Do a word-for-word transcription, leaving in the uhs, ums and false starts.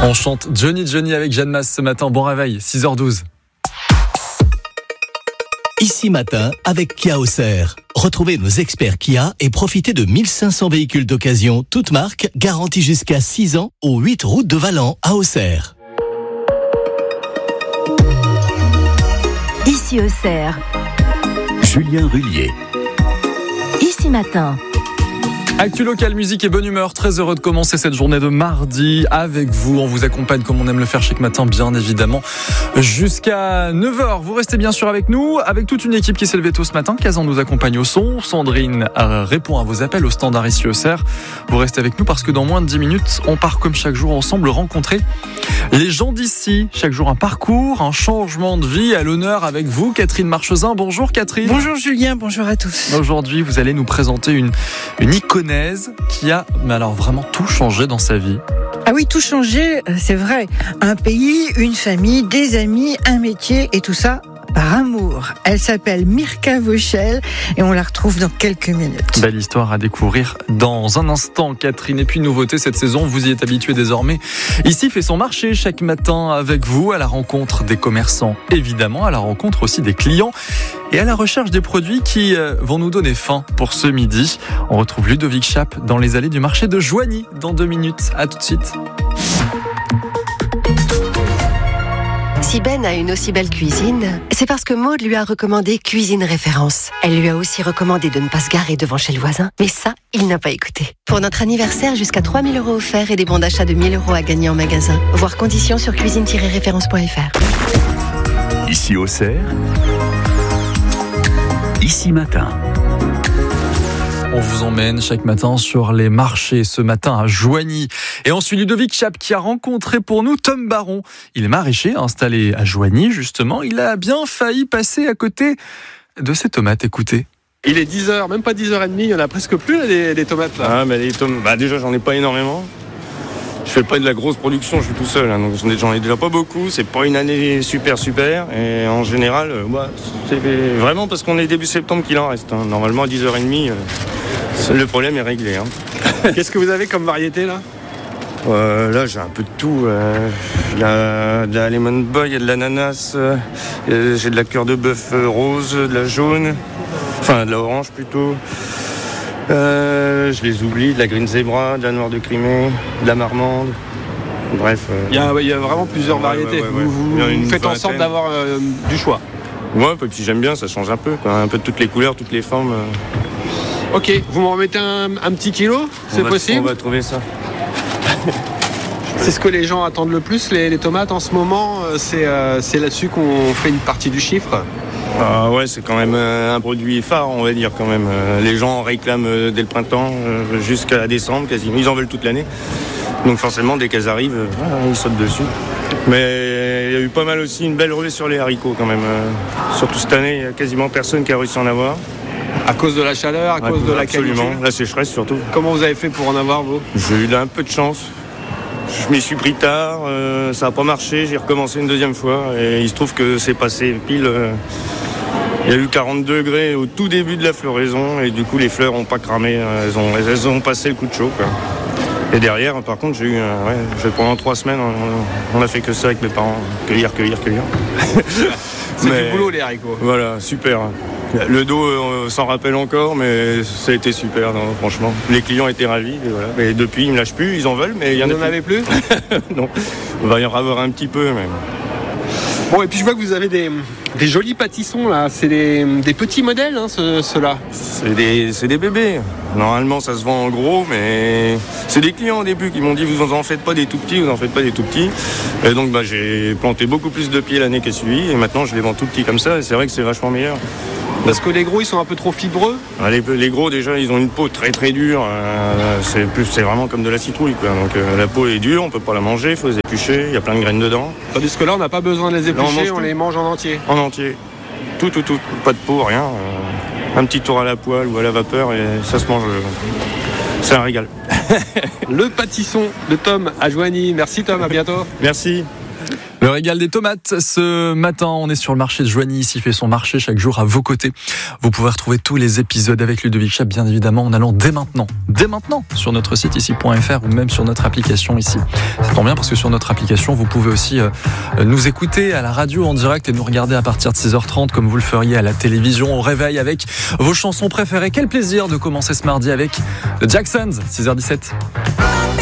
On chante Johnny Johnny avec Jeanne Masse ce matin. Bon réveil, six heures douze. Ici Matin avec Kia Auxerre. Retrouvez nos experts Kia et profitez de mille cinq cents véhicules d'occasion, toutes marques, garantis jusqu'à six ans, aux huit routes de Valent à Auxerre. Ici Auxerre. Julien Rullier. Ici Matin. Actu local, musique et bonne humeur. Très heureux de commencer cette journée de mardi avec vous. On vous accompagne comme on aime le faire chaque matin, bien évidemment, jusqu'à neuf heures. Vous restez bien sûr avec nous, avec toute une équipe qui s'est levée tôt ce matin. Kazan nous accompagne au son. Sandrine répond à vos appels au standard ici au Cerf. Vous restez avec nous parce que dans moins de dix minutes, on part comme chaque jour ensemble rencontrer les gens d'ici. Chaque jour un parcours, un changement de vie à l'honneur avec vous, Catherine Marchesin. Bonjour Catherine. Bonjour Julien, bonjour à tous. Aujourd'hui, vous allez nous présenter une, une icône qui a, mais alors vraiment tout changé dans sa vie. Ah oui, tout changé, c'est vrai. Un pays, une famille, des amis, un métier et tout ça par amour. Elle s'appelle Mirka Vauchel et on la retrouve dans quelques minutes. Belle histoire à découvrir dans un instant, Catherine. Et puis nouveauté cette saison, vous y êtes habitués désormais. Ici fait son marché chaque matin avec vous, à la rencontre des commerçants, évidemment, à la rencontre aussi des clients et à la recherche des produits qui vont nous donner faim pour ce midi. On retrouve Ludovic Chape dans les allées du marché de Joigny dans deux minutes. À tout de suite. Si Ben a une aussi belle cuisine, c'est parce que Maude lui a recommandé Cuisine Référence. Elle lui a aussi recommandé de ne pas se garer devant chez le voisin, mais ça, il n'a pas écouté. Pour notre anniversaire, jusqu'à trois mille euros offerts et des bons d'achat de mille euros à gagner en magasin. Voir conditions sur cuisine tiret référence point f r. Ici au Cerf. Ici Matin. On vous emmène chaque matin sur les marchés, ce matin à Joigny. Et ensuite Ludovic Chape qui a rencontré pour nous Tom Baron. Il est maraîcher installé à Joigny justement. Il a bien failli passer à côté de ses tomates, écoutez. Il est dix heures, même pas dix heures trente, il n'y en a presque plus là, les, les tomates là. Ah mais les tomates, bah déjà j'en ai pas énormément. Je fais pas de la grosse production, je suis tout seul, hein, donc j'en ai, j'en ai déjà pas beaucoup. C'est pas une année super super, et en général, euh, bah, c'est vraiment parce qu'on est début septembre qu'il en reste. Hein. Normalement à dix heures trente, euh, le problème est réglé. Hein. Qu'est-ce que vous avez comme variété là ? euh, Là j'ai un peu de tout. Euh, il y a de la lemon boy, il y a de l'ananas, euh, j'ai de la cœur de bœuf rose, de la jaune, enfin de la orange plutôt. Euh, je les oublie, de la green zebra, de la noire de Crimée, de la marmande, bref. Euh... Il, y a, il y a vraiment plusieurs ouais, variétés, ouais, ouais, ouais. vous, vous, vous faites en sorte d'avoir euh, du choix. Ouais, et puis j'aime bien, ça change un peu, quoi. Un peu de toutes les couleurs, toutes les formes. Euh... Ok, vous m'en remettez un, un petit kilo, c'est on va, possible ? On va trouver ça. C'est ce que les gens attendent le plus, les, les tomates en ce moment, c'est, euh, c'est là-dessus qu'on fait une partie du chiffre. Ah ouais, c'est quand même un produit phare, on va dire quand même. Les gens réclament dès le printemps jusqu'à décembre quasiment. Ils en veulent toute l'année. Donc forcément, dès qu'elles arrivent, ils sautent dessus. Mais il y a eu pas mal aussi une belle relais sur les haricots quand même. Surtout cette année, il n'y a quasiment personne qui a réussi à en avoir. À cause de la chaleur, à cause ouais, de la qualité. Absolument, la sécheresse surtout. Comment vous avez fait pour en avoir, vous ? J'ai eu un peu de chance. Je m'y suis pris tard, euh, ça n'a pas marché, j'ai recommencé une deuxième fois et il se trouve que c'est passé pile. Euh, il y a eu quarante degrés au tout début de la floraison et du coup les fleurs n'ont pas cramé, elles ont, elles ont passé le coup de chaud, quoi. Et derrière, par contre, j'ai eu, euh, ouais, j'ai, pendant trois semaines, on, on a fait que ça avec mes parents, cueillir, cueillir, cueillir. C'est mais, du boulot les haricots. Voilà, super. Le dos euh, s'en rappelle encore, mais ça a été super, non, franchement. Les clients étaient ravis, et voilà. Mais depuis, ils ne me lâchent plus, ils en veulent, mais il y en a. Vous n'en avez plus ? Non, on va y en avoir un petit peu, même. Bon, et puis je vois que vous avez des, des jolis pâtissons, là. C'est des, des petits modèles, hein, ce, ceux-là. C'est des, c'est des bébés. Normalement, ça se vend en gros, mais c'est des clients au début qui m'ont dit, vous en faites pas des tout petits, vous en faites pas des tout petits. Et donc, bah, j'ai planté beaucoup plus de pieds l'année qui a suivi, et maintenant, je les vends tout petits comme ça, et c'est vrai que c'est vachement meilleur. Parce que les gros, ils sont un peu trop fibreux. Les, les gros, déjà, ils ont une peau très très dure. Euh, c'est, plus, c'est vraiment comme de la citrouille, quoi. Donc euh, la peau est dure, on peut pas la manger, il faut les éplucher, il y a plein de graines dedans. Tandis que là, on n'a pas besoin de les éplucher, là, on, on les mange en entier. En entier. Tout, tout, tout. Pas de peau, rien. Euh, un petit tour à la poêle ou à la vapeur et ça se mange. Euh, c'est un régal. Le pâtisson de Tom à Joigny. Merci Tom, à bientôt. Merci. Le régal des tomates, ce matin, on est sur le marché de Joigny, ici fait son marché chaque jour à vos côtés. Vous pouvez retrouver tous les épisodes avec Ludovic Chap, bien évidemment, en allant dès maintenant, dès maintenant, sur notre site ici point f r ou même sur notre application ici. C'est tant bien parce que sur notre application, vous pouvez aussi euh, nous écouter à la radio en direct et nous regarder à partir de six heures trente comme vous le feriez à la télévision, au réveil avec vos chansons préférées. Quel plaisir de commencer ce mardi avec The Jacksons, six heures dix-sept.